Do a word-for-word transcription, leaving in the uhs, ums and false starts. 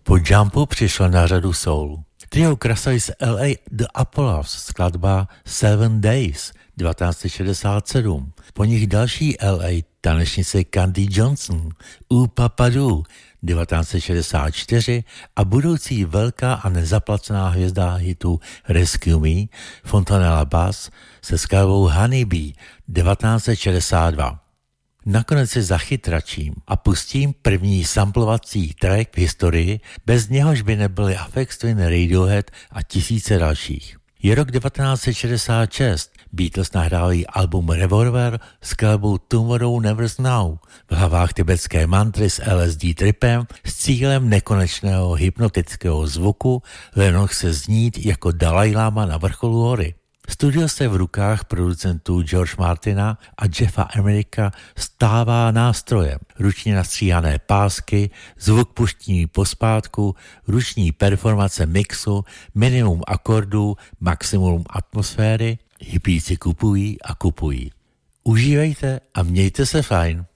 Po Jumpu přišlo na řadu soul. Trio krasali z L A The Apollos, skladba Seven Days devatenáct set šedesát sedm. Po nich další L A tanečnice Candy Johnson, U Papadu devatenáct set šedesát čtyři a budoucí velká a nezaplacená hvězda hitu Rescue Me, Fontanella Bass se skladbou Honey Bee devatenáct set šedesát dva. Nakonec si zachytračím a pustím první samplovací track v historii, bez něhož by nebyly Aphex Twin, Radiohead a tisíce dalších. Je rok devatenáct set šedesát šest. Beatles nahráli album Revolver s skladbou Tomorrow Never Know. V hlavách tibetské mantry s L S D tripem s cílem nekonečného hypnotického zvuku Lennox se znít jako Dalaj Lama na vrcholu hory. Studio se v rukách producentů George Martina a Jeffa Amerika stává nástrojem. Ručně nastříhané pásky, zvuk puštění pospátku, ruční performace mixu, minimum akordů, maximum atmosféry, hippíci kupují a kupují. Užívejte a mějte se fajn.